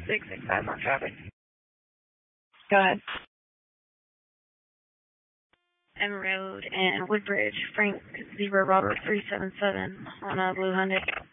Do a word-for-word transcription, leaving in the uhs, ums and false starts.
six six five more traffic. Go ahead. M Road and Woodbridge, Frank Zebra Robert three seven seven on a blue Hyundai.